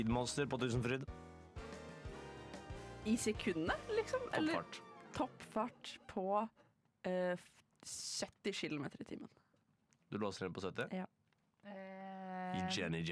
Monster på Tusenfryd. I sekundene, liksom? Toppfart. Toppfart på 70 km i timen. Du låser den på 70? Ja. Jenny.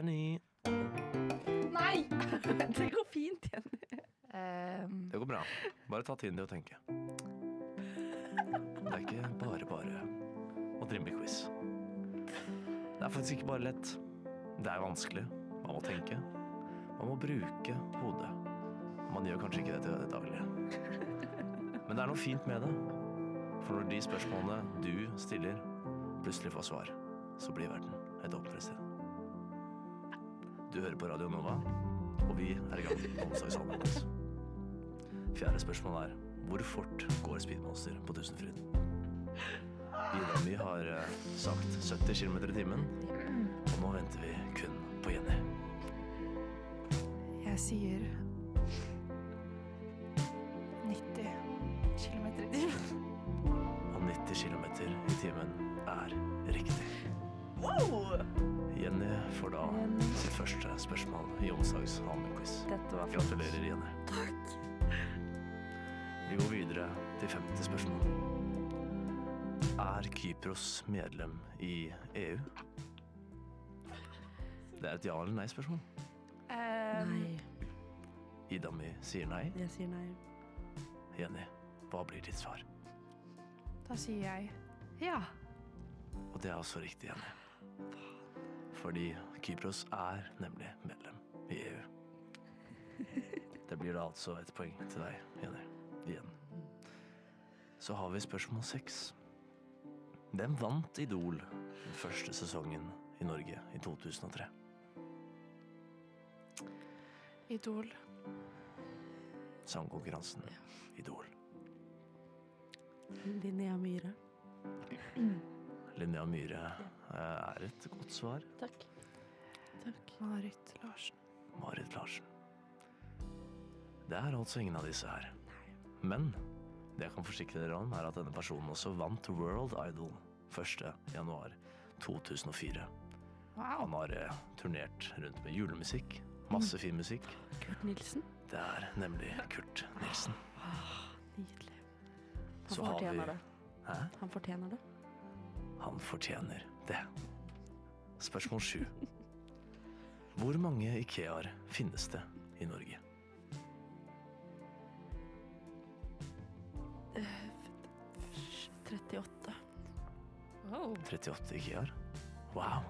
Nei! Det går fint, Jenny. Det går bra. Bare ta tiden til å tenke. Det er ikke bare å drive med quiz. Det er faktisk ikke bare lett. Det er vanskelig. Man må tenke. Man må bruke hodet. Man gjør kanskje ikke det til det daglige. Men det er noe fint med det. For når de spørsmålene du stiller, plutselig får svar, så blir verden et åpnere sted. Du hører på Radio Nova, og vi er i gang på onsdagssalmen. Fjerde spørsmål er: hvor fort går Speedmonster på Tusenfryd? Ida og my har sagt 70 km i timen, og nå venter vi kun på Jenny. Jeg sier 90 km i timen. Og 90 km i timen er riktig. Wow! Jenny får da sitt første spørsmål i onsdags allmennquiz. Dette var flott. Gratulerer, Jenny. Takk. Vi går videre til femte spørsmål. Er Kypros medlem i EU? Det er et ja eller nei spørsmål. Nei. Ida mi sier nei. Jeg sier nei. Jenny, hva blir ditt svar? Da sier jeg ja. Og det er også riktig, Jenny. Fordi Kypros er nemlig medlem i EU. Det blir da altså et poeng til deg, Jenny. Igjen. Så har vi spørsmål 6. Hvem vant Idol den første sesongen i Norge i 2003? Idol. Sangkonkurransen Idol. Linnea Myhre. Linnea Myhre er et godt svar. Takk. Marit Larsen. Marit Larsen. Det er altså ingen av disse her. Men det jeg kan forsikre dere om, er at denne personen også vant World Idol 1. januar 2004. Wow. Han har turnert rundt med julemusikk, masse fin musikk. Kurt Nilsen. Det er nemlig Kurt Nilsen. Nydelig. Så Han har fortjener vi- det. Hæ? Han fortjener det. Han fortjener det. Spørsmål 7. Hvor mange IKEA-er finnes det i Norge? 38. Oh. 38 IKEA-er? Wow.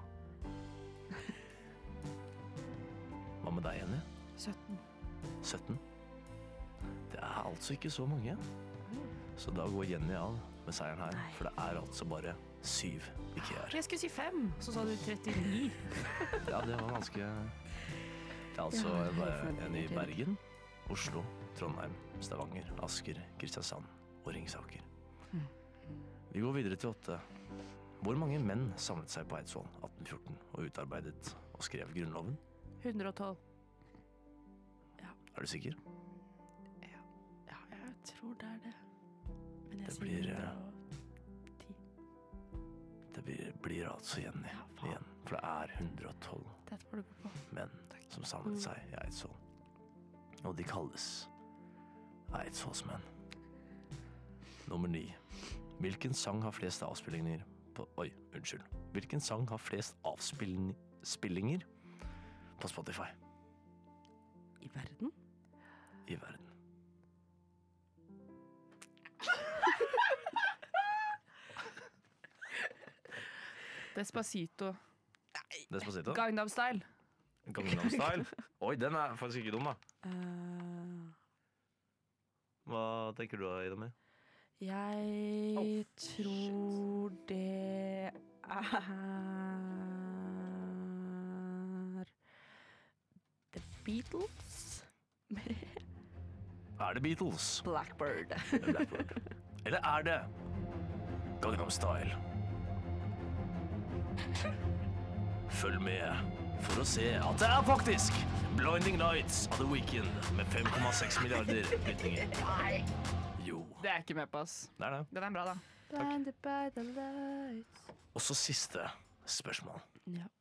Hva med deg, Jenny? 17. 17? Det er altså ikke så mange. Så da går Jenny av med seieren her, Nei. for det er altså bare 7 IKEA-er. Jeg skulle si 5, så sa du 39. Ja, det var ganske... Det er altså Ja, helt en i fornøyd. Bergen, Oslo, Trondheim, Stavanger, Asker, Kristiansand og Ringsaker. Vi går videre til 8. Hvor mange menn samlet seg på Eidsvoll 1814 og utarbeidet og skrev grunnloven? 112. Er du sikker? Ja, jeg tror det er det. Men jeg Det sier blir, 110. Det blir altså Jenny Ja, faen. igjen, for det er 112 Dette får du gå på. menn som samlet seg i Eidsvoll. Og de kalles Eidsvollsmenn. Nummer 9. Hvilken sang har flest avspillinger på... Oi, unnskyld. Hvilken sang har flest avspillinger på Spotify I verden? i verden? Despacito. Despacito? Gangnam Style. Gangnam Style? Oi, den er faktisk ikke dum, da. Hva tenker du da, Ida mi? Jeg tror det er The Beatles med Er det Beatles? Blackbird. Eller Blackbird? Eller er det Gangnam Style? Følg med for å se at det er faktisk Blinding Lights of the Weekend med 5,6 milliarder lyttinger. Jo, Det er ikke med på, ass. det er det. Den er bra, da. Blinded by the lights. Og så siste spørsmål. Ja.